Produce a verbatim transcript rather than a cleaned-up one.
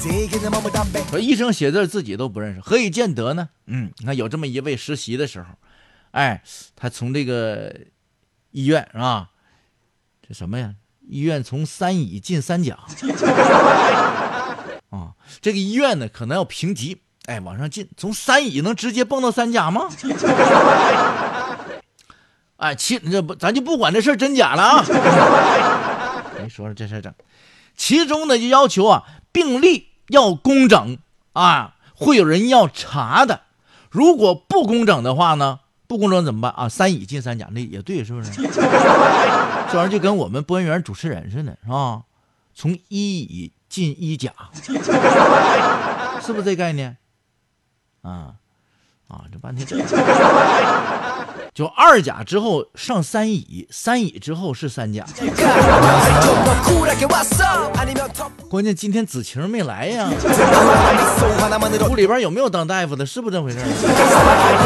说医生写字自己都不认识，何以见得呢？嗯，你看有这么一位实习的时候，哎，他从这个医院是吧？这什么呀？医院从三乙进三甲啊，这个医院呢可能要评级，哎，往上进，从三乙能直接蹦到三甲吗？哎，其这不咱就不管这事真假了啊。你说说这事整，其中呢就要求啊，病历要工整啊，会有人要查的。如果不工整的话呢，不工整怎么办啊？三乙进三甲，那也对，是不是？这玩意儿就跟我们播音员主持人似的，是吧？从一乙进一甲，是不是这概念？啊啊，这半天这。就二甲之后上三乙，三乙之后是三甲。关键今天子晴没来呀，屋里边有没有当大夫的？是不是这回事？